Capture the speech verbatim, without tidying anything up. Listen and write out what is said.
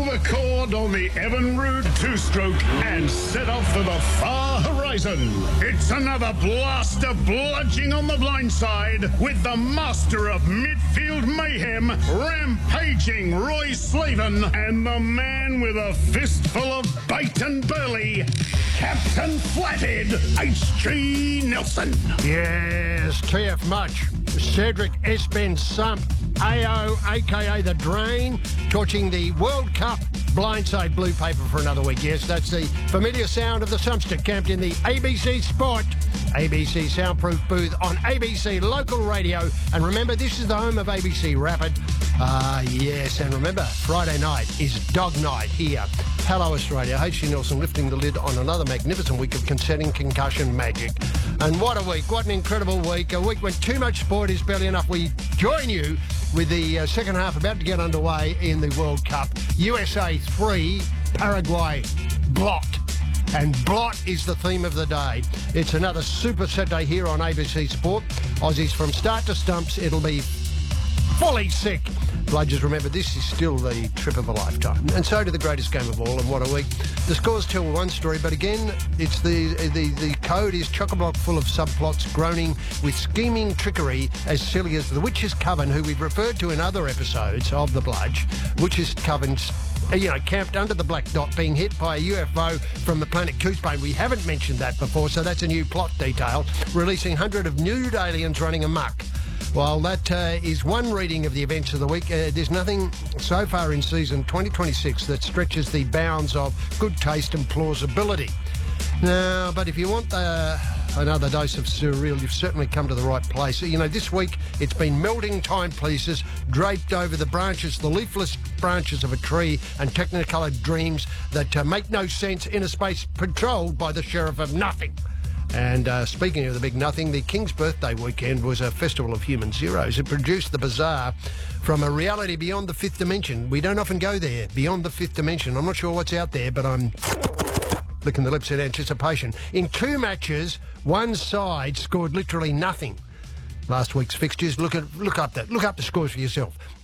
the cord on the Evinrude two-stroke and set off for the far horizon. It's another blast of bludging on the blind side with the master of midfield mayhem, rampaging Roy Slaven, and the man with a fistful of bait and burley, Captain Flathead, H G Nelson. Yes, T F Much, Cedric Espen Sump, A O, a k a. The Drain, torching the World Cup blindside blue paper for another week. Yes, that's the familiar sound of the Sumpster camped in the A B C Sport, A B C soundproof booth on A B C local radio. And remember, this is the home of A B C Rapid. Ah, uh, yes, and remember, Friday night is dog night here. Hello, Australia. H G Nelson lifting the lid on another magnificent week of concerning concussion magic. And what a week, what an incredible week. A week when too much sport is barely enough. We join you with the uh, second half about to get underway in the World Cup. U S A three, Paraguay blot. And blot is the theme of the day. It's another Super Saturday here on A B C Sport. Aussies from start to stumps. It'll be fully sick. Bludgers, remember, this is still the trip of a lifetime. And so to the greatest game of all, and what a week. The scores tell one story, but again, it's the the, the code is chock-a-block full of subplots, groaning with scheming trickery as silly as the Witch's Coven, who we've referred to in other episodes of The Bludge. Witch's Coven, you know, camped under the black dot, being hit by a U F O from the planet Coosebane. We haven't mentioned that before, so that's a new plot detail. Releasing hundreds of nude aliens running amok. Well, that uh, is one reading of the events of the week. Uh, there's nothing so far in season twenty twenty-six that stretches the bounds of good taste and plausibility. Now, but if you want uh, another dose of surreal, you've certainly come to the right place. You know, this week it's been melting timepieces draped over the branches, the leafless branches of a tree, and technicoloured dreams that uh, make no sense in a space patrolled by the Sheriff of Nothing. And uh, speaking of the big nothing, the King's birthday weekend was a festival of human zeros. It produced the bizarre from a reality beyond the fifth dimension. We don't often go there, beyond the fifth dimension. I'm not sure what's out there, but I'm licking the lips in anticipation. In two matches, one side scored literally nothing. Last week's fixtures, look at look up that, look up the scores for yourself.